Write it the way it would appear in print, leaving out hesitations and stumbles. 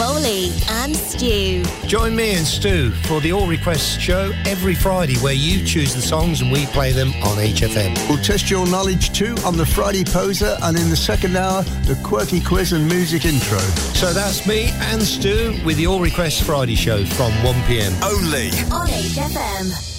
Foley and Stu. Join me and Stu for the All Requests show every Friday, where you choose the songs and we play them on HFM. We'll test your knowledge too on the Friday Poser, and in the second hour, the Quirky Quiz and Music Intro. So that's me and Stu with the All Requests Friday show from 1pm. Only on HFM.